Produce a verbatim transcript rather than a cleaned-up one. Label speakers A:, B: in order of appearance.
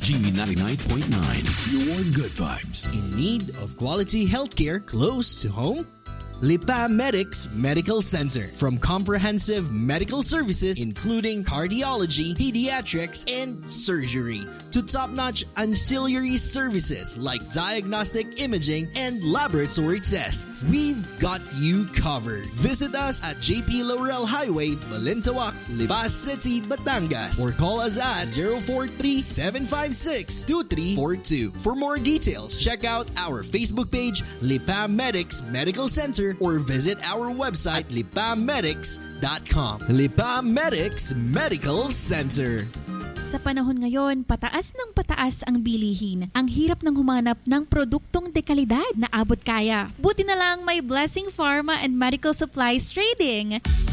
A: G B ninety-nine point nine, your good vibes.
B: In need of quality healthcare close to home? Lipa Medics Medical Center. From comprehensive medical services including cardiology, pediatrics, and surgery to top-notch ancillary services like diagnostic imaging and laboratory tests, we've got you covered. Visit us at J P Laurel Highway, Balintawak, Lipa City, Batangas, or call us at zero four three, seven five six, two three four two. For more details, check out our Facebook page, Lipa Medics Medical Center, or visit our website, lipa medics dot com. Lipa Medics Medical Center.
C: Sa panahon ngayon, pataas ng pataas ang bilihin. Ang hirap ng humanap ng produktong dekalidad na abot kaya. Buti na lang may Blessing Pharma and Medical Supplies Trading.